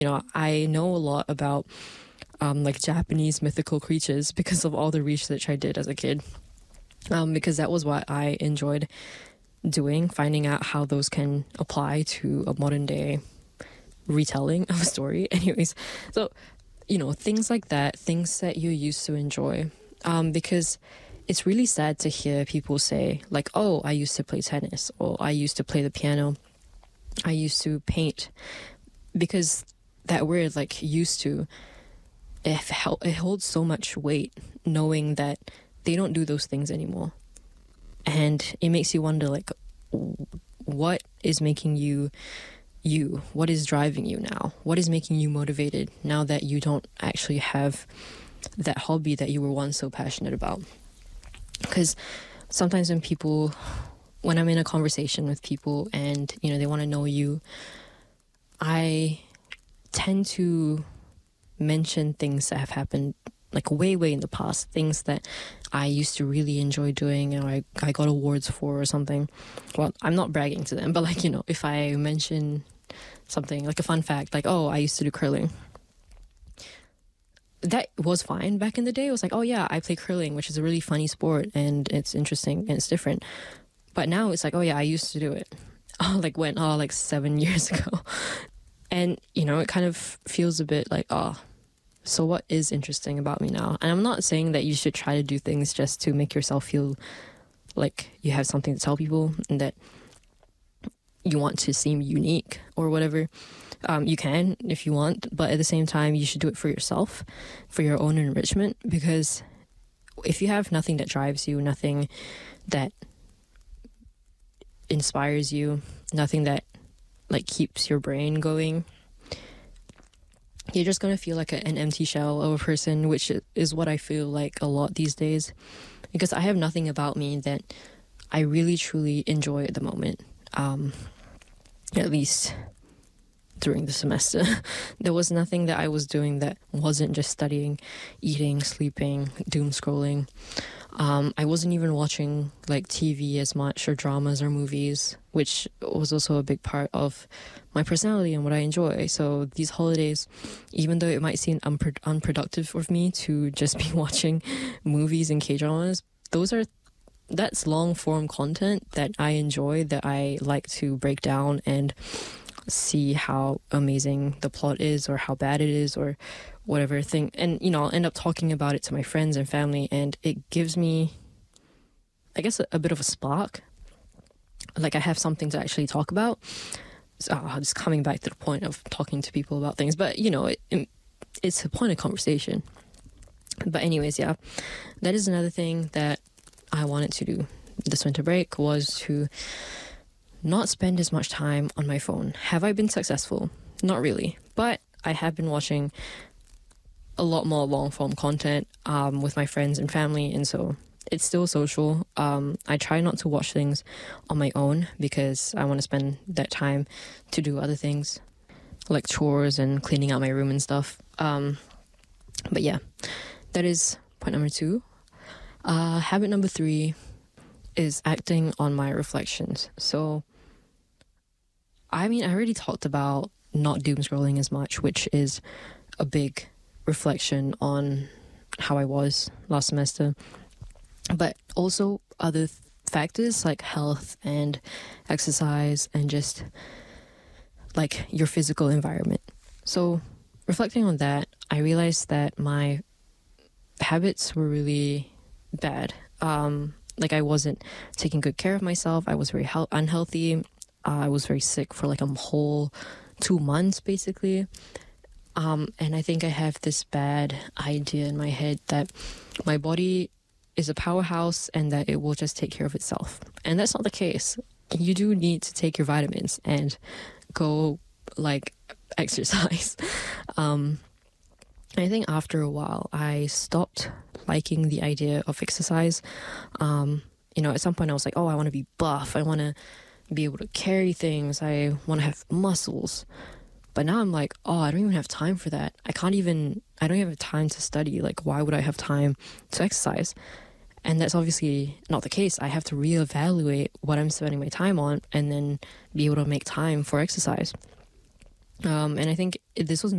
I know a lot about like Japanese mythical creatures because of all the research I did as a kid. Because that was what I enjoyed doing, finding out how those can apply to a modern day retelling of a story. Anyways, so things like that, things that you used to enjoy, because it's really sad to hear people say like, oh, I used to play tennis, or I used to play the piano, I used to paint, because that word like used to, it holds so much weight, knowing that they don't do those things anymore. And it makes you wonder, like, what is making you you? What is driving you now? What is making you motivated now that you don't actually have that hobby that you were once so passionate about? Because sometimes when I'm in a conversation with people and, they want to know you, I tend to mention things that have happened like way, way in the past, things that I used to really enjoy doing and I got awards for or something. Well, I'm not bragging to them, but like, if I mention something like a fun fact, like, oh, I used to do curling. That was fine back in the day. It was like, oh yeah, I play curling, which is a really funny sport and it's interesting and it's different. But now it's like, oh yeah, I used to do it. Like 7 years ago. And, it kind of feels a bit like, oh, so what is interesting about me now? And I'm not saying that you should try to do things just to make yourself feel like you have something to tell people and that you want to seem unique or whatever. You can if you want, but at the same time, you should do it for yourself, for your own enrichment, because if you have nothing that drives you, nothing that inspires you, nothing that like keeps your brain going, you're just going to feel like an empty shell of a person, which is what I feel like a lot these days, because I have nothing about me that I really truly enjoy at the moment. At least during the semester, there was nothing that I was doing that wasn't just studying, eating, sleeping, doom scrolling. I wasn't even watching like TV as much or dramas or movies, which was also a big part of my personality and what I enjoy. So these holidays, even though it might seem unproductive of me to just be watching movies and K-dramas, that's long form content that I enjoy, that I like to break down and see how amazing the plot is or how bad it is or whatever thing. And, I'll end up talking about it to my friends and family, and it gives me, I guess, a bit of a spark. Like I have something to actually talk about. So, just coming back to the point of talking to people about things. But, it's a point of conversation. But anyways, yeah, that is another thing that I wanted to do this winter break, was to not spend as much time on my phone. Have I been successful? Not really. But I have been watching a lot more long-form content with my friends and family, and so it's still social. I try not to watch things on my own because I want to spend that time to do other things, like chores and cleaning out my room and stuff. But yeah, that is point number 2. Habit number 3 is acting on my reflections. So, I already talked about not doom scrolling as much, which is a big reflection on how I was last semester. But also other factors like health and exercise and just like your physical environment. So, reflecting on that, I realized that my habits were really bad. Like I wasn't taking good care of myself. I was very unhealthy. I was very sick for like a whole 2 months basically. And I think I have this bad idea in my head that my body is a powerhouse and that it will just take care of itself. And that's not the case. You do need to take your vitamins and go like exercise. I think after a while, I stopped liking the idea of exercise. At some point I was like, oh, I want to be buff. I want to be able to carry things. I want to have muscles. But now I'm like, oh, I don't even have time for that. I don't even have time to study. Like, why would I have time to exercise? And that's obviously not the case. I have to reevaluate what I'm spending my time on and then be able to make time for exercise. And I think this was